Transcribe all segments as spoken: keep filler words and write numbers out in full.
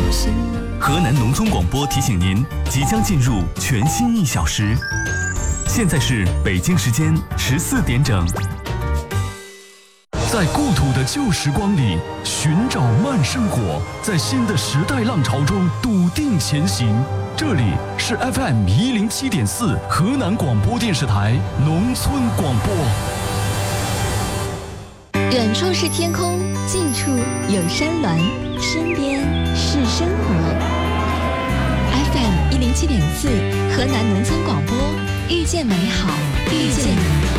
河南农村广播提醒您，即将进入全新一小时。现在是北京时间十四点整。在故土的旧时光里寻找慢生活，在新的时代浪潮中笃定前行。这里是 F M 一零七点四河南广播电视台农村广播。 远处是天空，近处有山峦，身边是生活。F M 一零七点四河南农村广播，遇见美好，遇见你。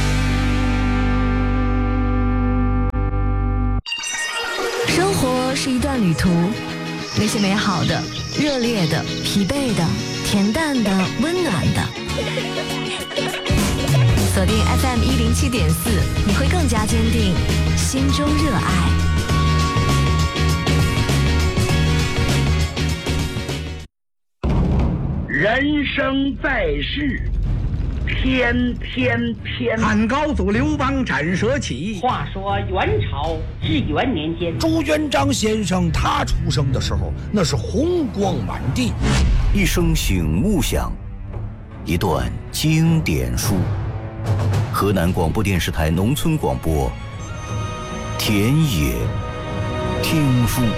生活是一段旅途，那些美好的、热烈的、疲惫的、恬淡的、温暖的。锁定 F M 一零七点四，你会更加坚定心中热爱。 人生在世，天天天。 汉高祖刘邦斩蛇起。 话说元朝至元年间， 朱元璋先生他出生的时候，那是红光满地。 一声醒悟响，一段经典书。河南广播电视台农村广播，田野听书。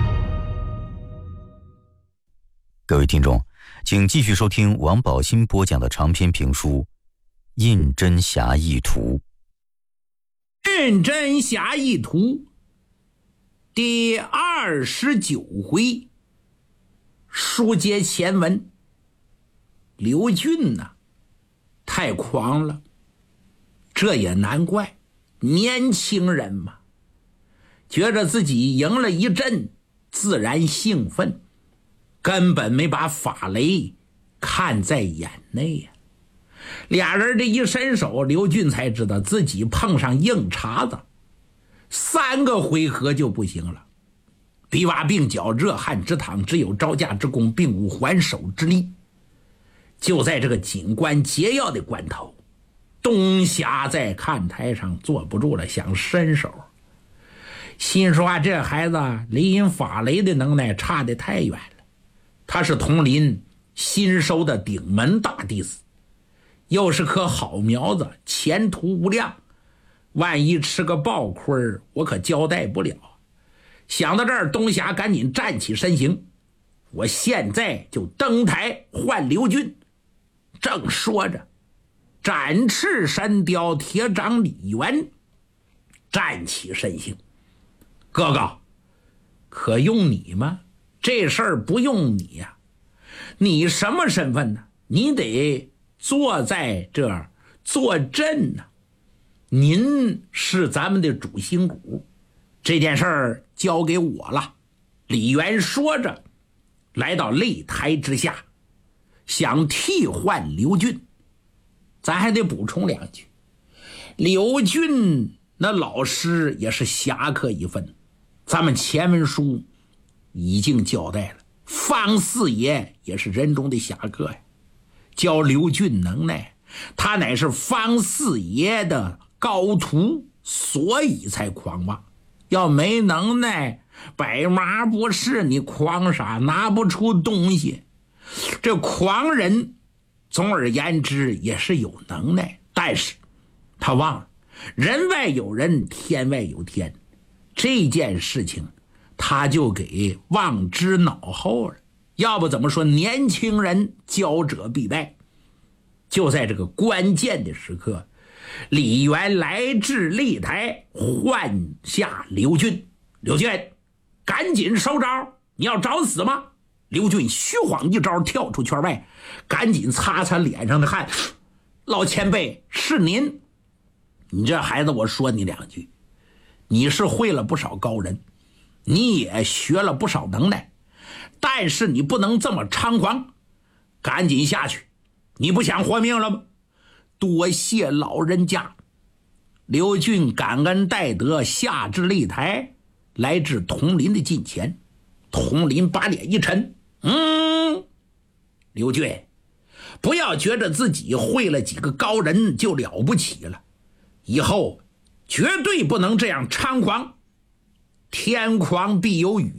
各位听众，请继续收听王宝新播讲的长篇评书《胤禛侠义图》。 胤禛侠义图第二十九回，书接前文。刘俊呐、啊，太狂了，这也难怪，年轻人嘛，觉着自己赢了一阵，自然兴奋，根本没把法雷看在眼内呀、啊。俩人这一伸手，刘俊才知道自己碰上硬茬子，三个回合就不行了。比瓦并脚，热汗直淌，只有招架之功，并无还手之力。就在这个紧关节要的关头，东霞在看台上坐不住了，想伸手，心说啊，这孩子离因法雷的能耐差得太远了。他是铜林新收的顶门大弟子，又是颗好苗子，前途无量，万一吃个暴亏，我可交代不了。想到这儿，东霞赶紧站起身形，我现在就登台换刘俊。正说着，展翅神雕铁掌李元站起身形，哥哥，可用你吗？这事儿不用你呀、啊，你什么身份呢？你得坐在这儿坐镇呢、啊。您是咱们的主心骨，这件事儿交给我了。李元说着，来到擂台之下，想替换刘俊。咱还得补充两句，刘俊那老师也是侠客一分，咱们前文书已经交代了，方四爷也是人中的侠客呀，教刘俊能耐，他乃是方四爷的高徒，所以才狂妄。要没能耐，百麻不是，你狂啥？拿不出东西。这狂人总而言之也是有能耐，但是他忘了人外有人，天外有天，这件事情他就给忘之脑后了。要不怎么说年轻人骄者必败？就在这个关键的时刻，李元来至擂台换下刘俊。刘俊，赶紧收招，你要找死吗？刘俊虚晃一招跳出圈外，赶紧擦擦脸上的汗。老前辈，是您。你这孩子，我说你两句，你是会了不少高人，你也学了不少能耐，但是你不能这么猖狂，赶紧下去。你不想活命了吗？多谢老人家。刘俊感恩戴德，下至擂台，来至佟林的近前。佟林把脸一沉，嗯，刘俊，不要觉得自己会了几个高人就了不起了，以后绝对不能这样猖狂。天狂必有雨，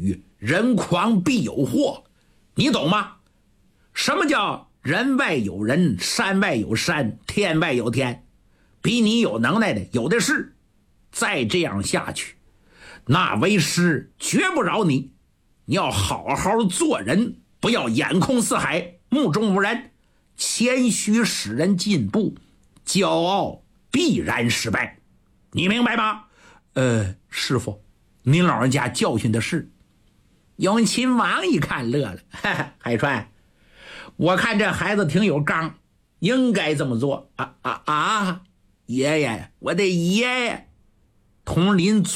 人狂必有祸，你懂吗？什么叫人外有人，山外有山，天外有天？比你有能耐的有的是。再这样下去，那为师绝不饶你。你要好好做人，不要眼空四海，目中无人。谦虚使人进步，骄傲必然失败。你明白吗？呃，师傅，您老人家教训的是。永亲王一看乐了，哈哈，海川，我看这孩子挺有刚，应该这么做啊啊啊！爷爷，我的爷爷，同林